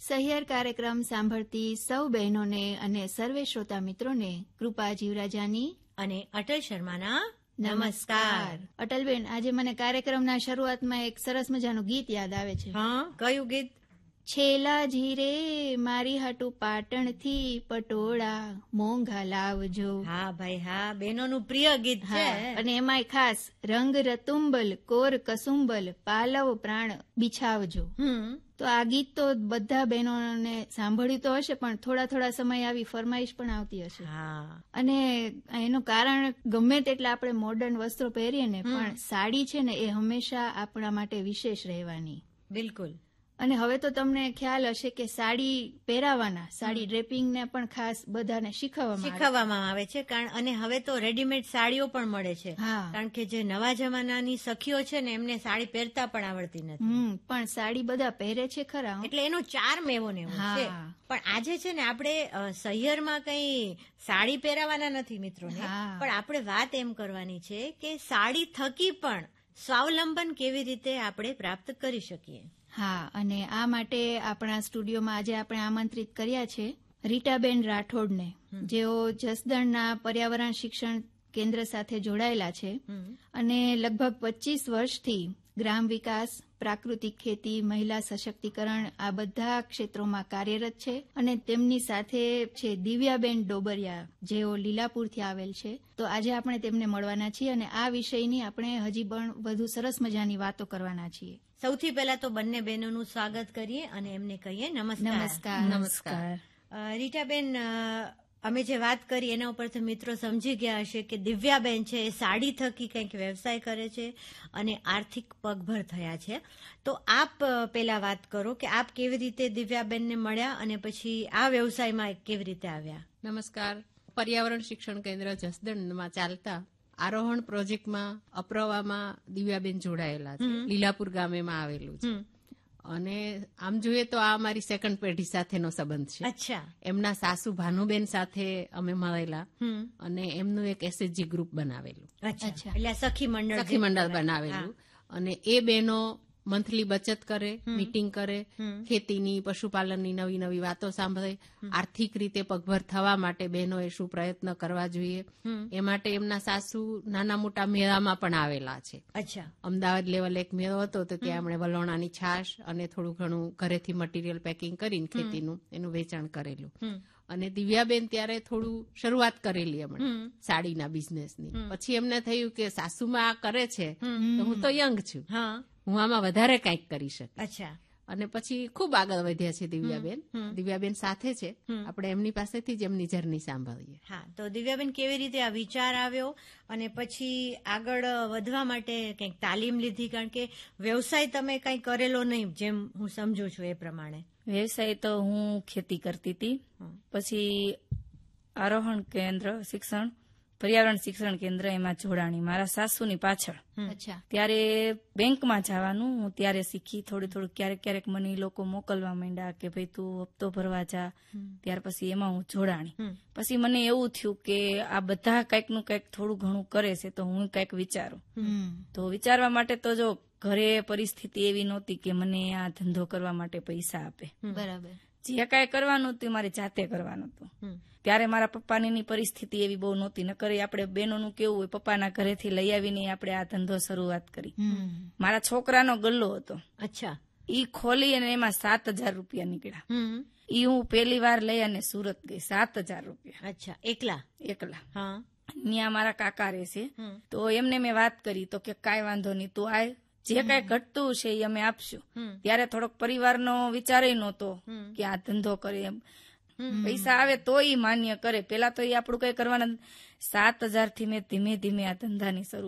સહિયર કાર્યક્રમ સાંભળતી સૌ બહેનોને અને સર્વે શ્રોતા મિત્રોને કૃપા જીવરાજાની અને અટલ શર્માના નમસ્કાર. અટલબેન, આજે મને કાર્યક્રમના શરૂઆતમાં એક સરસ મજાનું ગીત યાદ આવે છે. હા, કયું ગીત? છેલા જીરે મારી હાટુ પાટણથી પટોળા મોંઘા લાવજો. હા ભાઈ, હા, બહેનોનું પ્રિય ગીત છે. અને એમાંય ખાસ રંગ રતુંબલ કોર કસુંબલ પાલવ પ્રાણ બિછાવજો. તો આ ગીત તો બધા બહેનોને સાંભળ્યું તો હશે, પણ થોડા થોડા સમય આવી ફરમાઈશ પણ આવતી હશે. અને એનું કારણ ગમે તેટલા આપણે મોડર્ન વસ્ત્રો પહેરીએ ને, પણ સાડી છે ને એ હંમેશા આપણા માટે વિશેષ રહેવાની. બિલકુલ. અને હવે તો તમને ખ્યાલ હશે કે સાડી પહેરાવાના, સાડી ડ્રેપિંગ ને પણ ખાસ બધાને શીખવવામાં આવે છે. અને હવે તો રેડીમેડ સાડીઓ પણ મળે છે. કારણ કે જે નવા જમાનાની સખીઓ છે ને, એમને સાડી પહેરતા પણ આવડતી નથી. પણ સાડી બધા પહેરે છે ખરા, એટલે એનો ચાર્મ એવો ને એવો છે. પણ આજે છે ને, આપણે સહિયરમાં કઈ સાડી પહેરાવાના નથી મિત્રોને, પણ આપણે વાત એમ કરવાની છે કે સાડી થકી પણ સ્વાવલંબન કેવી રીતે આપણે પ્રાપ્ત કરી શકીએ. હા, અને આ માટે આપણા સ્ટુડિયોમાં આજે આપણે આમંત્રિત કર્યા છે રીટાબેન રાઠોડને, જેઓ જસદણના પર્યાવરણ શિક્ષણ કેન્દ્ર સાથે જોડાયેલા છે અને લગભગ 25 વર્ષથી ગ્રામ વિકાસ, પ્રાકૃતિક ખેતી, મહિલા સશક્તિકરણ આ બધા ક્ષેત્રોમાં કાર્યરત છે. અને તેમની સાથે છે દિવ્યાબેન ડોબરિયા, જેઓ લીલાપુરથી આવેલ છે. તો આજે આપણે તેમને મળવાના છીએ અને આ વિષયની આપણે હજી પણ વધુ સરસ મજાની વાતો કરવાના છીએ. સૌથી પહેલા તો બંને બહેનોનું સ્વાગત કરીએ અને એમને કહીએ નમસ્કાર. નમસ્કાર. રીટાબેન, અમે જે વાત કરી એના ઉપરથી મિત્રો સમજી ગયા હશે કે દિવ્યાબેન છે એ સાડી થકી કંઈક વ્યવસાય કરે છે અને આર્થિક પગભર થયા છે. તો આપ પેલા વાત કરો કે આપ કેવી રીતે દિવ્યાબેનને મળ્યા અને પછી આ વ્યવસાયમાં કેવી રીતે આવ્યા. નમસ્કાર. પર્યાવરણ શિક્ષણ કેન્દ્ર જસદણમાં ચાલતા આરોહણ પ્રોજેક્ટમાં અપ્રવામાં દિવ્યાબેન જોડાયેલા છે. લીલાપુર ગામેમાં આવેલું છે. અને આમ જોઈએ તો આ અમારી સેકન્ડ પેઢી સાથેનો સંબંધ છે. અચ્છા. એમના સાસુ ભાનુબેન સાથે અમે મળેલા અને એમનું એક એસએચજી ગ્રુપ બનાવેલું. એટલે સખી મંડળ બનાવેલું. અને એ બહેનો મંથલી બચત કરે, મીટિંગ કરે, ખેતીની, પશુપાલનની નવી નવી વાતો સાંભળે, આર્થિક રીતે પગભર થવા માટે બહેનોએ શું પ્રયત્ન કરવા જોઈએ એ માટે એમના સાસુ નાના મોટા મેળામાં પણ આવેલા છે. અમદાવાદ લેવલ એક મેળો હતો તો ત્યાં એમણે વલોણાની છાશ અને થોડું ઘણું ઘરેથી મટીરિયલ પેકિંગ કરીને ખેતીનું એનું વેચાણ કરેલું. અને દિવ્યાબેન ત્યારે થોડું શરૂઆત કરેલી એમણે સાડીના બિઝનેસની. પછી એમને થયું કે સાસુમાં આ કરે છે તો હું તો યંગ છું, હું આમાં વધારે કંઈક કરી શકું. અને પછી ખૂબ આગળ વધ્યા છે દિવ્યાબેન. દિવ્યાબેન સાથે છે, આપણે એમની પાસેથી જ એમની જર્ની સાંભળીએ. હા, તો દિવ્યાબેન કેવી રીતે આ વિચાર આવ્યો અને પછી આગળ વધવા માટે કંઈક તાલીમ લીધી? કારણ કે વ્યવસાય તમે કંઈ કરેલો નહીં, જેમ હું સમજુ છું એ પ્રમાણે. વ્યવસાય તો હું ખેતી કરતી હતી. પછી આરોહણ કેન્દ્ર શિક્ષણ, પર્યાવરણ શિક્ષણ કેન્દ્ર એમાં જોડાણી મારા સાસુની પાછળ. ત્યારે બેંકમાં જવાનું હું ત્યારે શીખી થોડું ક્યારેક ક્યારેક મને એ લોકો મોકલવા માંડ્યા કે ભાઈ તું હપ્તો ભરવા જા. ત્યાર પછી એમાં હું જોડાણી. પછી મને એવું થયું કે આ બધા કંઈક નું કંઈક થોડું ઘણું કરે છે તો હું કંઈક વિચારું. તો વિચારવા માટે તો જો ઘરે પરિસ્થિતિ એવી નહોતી કે મને આ ધંધો કરવા માટે પૈસા આપે. બરાબર. જે કાંઈ કરવાનું હતું મારે જાતે કરવાનું હતું. ત્યારે મારા પપ્પાની પરિસ્થિતિ એવી બહુ નહોતી. નકર આપણે બહેનોનું કેવું હોય, પપ્પાના ઘરેથી લઈ આવીને આપણે આ ધંધો શરૂઆત કરી. મારા છોકરાનો ગલ્લો હતો. ઈ ખોલી અને એમાં 7,000 રૂપિયા નીકળ્યા. ઈ હું પહેલી વાર લઈ અને સુરત ગઈ. 7,000 રૂપિયા. એકલા? ત્યાં મારા કાકા રહેશે. તો એમને મેં વાત કરી તો કે કાંઈ વાંધો નહીં, તું આય, જે કાંઈ ઘટતું છે એ અમે આપશું. ત્યારે થોડોક પરિવારનો વિચાર નહોતો કે આ ધંધો કરે એમ. પૈસા આવે તો ઈ માન્ય કરે. પેલા તો એ આપણું કઈ કરવાના. 7,000 થી મેં ધીમે ધીમે આ ધંધાની શરૂઆત